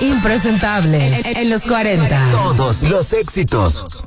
Impresentables en los 40. Todos los éxitos.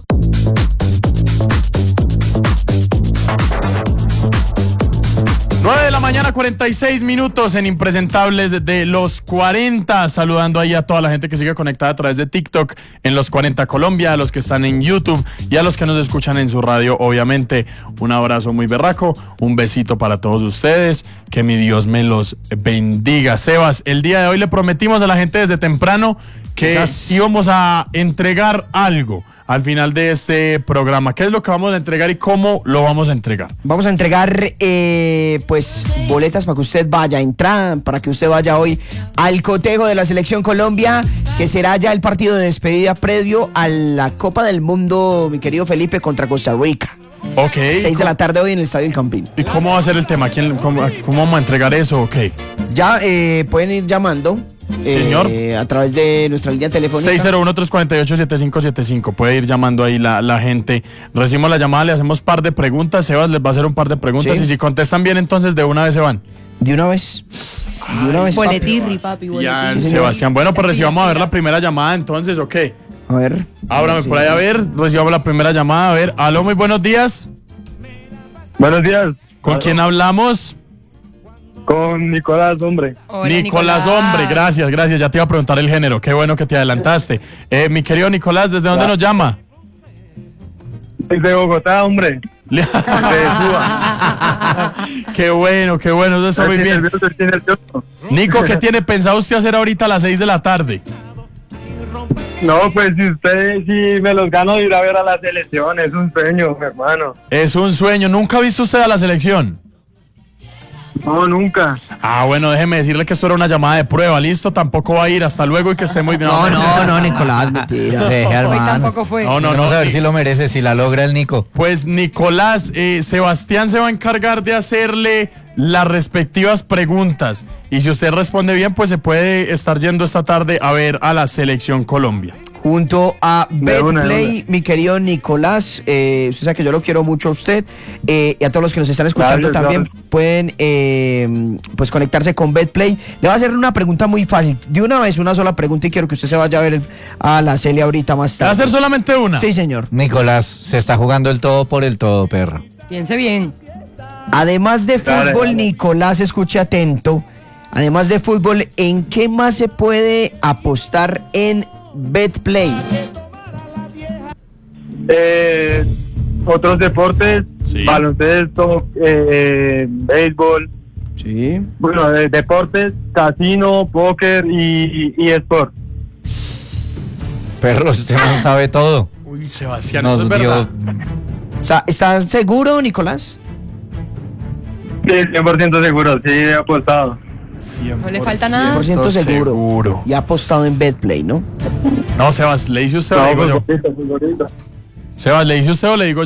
Nueve de la mañana, 46 minutos en Impresentables de los 40. Saludando ahí a toda la gente que sigue conectada a través de TikTok en los 40 Colombia, a los que están en YouTube y a los que nos escuchan en su radio, obviamente. Un abrazo muy berraco, un besito para todos ustedes. Que mi Dios me los bendiga. Sebas, el día de hoy le prometimos a la gente desde temprano que íbamos a entregar algo al final de este programa. ¿Qué es lo que vamos a entregar y cómo lo vamos a entregar? Vamos a entregar pues boletas para que usted vaya, entrada para que usted vaya hoy al cotejo de la Selección Colombia, que será ya el partido de despedida previo a la Copa del Mundo, mi querido Felipe, contra Costa Rica. Ok. 6 de la tarde hoy en el Estadio El Campín. ¿Y cómo va a ser el tema? ¿Cómo vamos a entregar eso? Ok. Ya pueden ir llamando. Señor. A través de nuestra línea telefónica 601-348-7575. Puede ir llamando ahí la gente. Recibimos la llamada, le hacemos par de preguntas. Sebas les va a hacer un par de preguntas, sí. Y si contestan bien, entonces de una vez se van. De una vez. Boletirri, papi. Ya, Sí, Sebastián. Bueno, pues recibamos a ver la primera llamada entonces, ok. A ver. Ábrame por ahí a ver, recibamos la primera llamada. A ver, aló, muy buenos días. Buenos días. ¿Con quién hablamos? Con Nicolás, hombre. Hola, Nicolás, hombre, gracias. Ya te iba a preguntar el género, qué bueno que te adelantaste. Mi querido Nicolás, ¿desde dónde nos llama? Desde Bogotá, hombre. Desde Cuba. Qué bueno, eso está muy bien. Nico, ¿qué tiene pensado usted hacer ahorita a las 6 de la tarde? No, pues si me los gano de ir a ver a la selección, es un sueño, mi hermano. Es un sueño. ¿Nunca ha visto usted a la selección? No, nunca. Ah, bueno, déjeme decirle que esto era una llamada de prueba, ¿listo? Tampoco va a ir, hasta luego y que esté muy bien. No, Nicolás, mentira. Hoy tampoco fue. No. Vamos a ver si lo merece, si la logra el Nico. Pues Nicolás, Sebastián se va a encargar de hacerle las respectivas preguntas. Y si usted responde bien, pues se puede estar yendo esta tarde a ver a la Selección Colombia. Junto a BetPlay, mi querido Nicolás, usted sabe que yo lo quiero mucho a usted, y a todos los que nos están escuchando también pueden pues conectarse con BetPlay. Le voy a hacer una pregunta muy fácil, de una vez, una sola pregunta, y quiero que usted se vaya a ver a la Celia ahorita más tarde. ¿Va a hacer solamente una? Sí, señor. Nicolás, se está jugando el todo por el todo, perro. Piense bien. Además de fútbol, Nicolás, escuche atento, además de fútbol, ¿en qué más se puede apostar en BetPlay? Otros deportes, Sí. baloncesto, béisbol. Sí. Bueno, deportes, casino, póker y sport. Perro, usted no sabe todo. Uy, Sebastián, eso es verdad. O sea, ¿estás seguro, Nicolás? Sí, 100% seguro, sí, he apostado. 100% No le falta nada. 100% seguro. Y ha apostado en BetPlay, ¿no? No, Sebas, ¿le dice usted o le digo yo? Futbolista. Sebas, ¿le dice usted o le digo yo?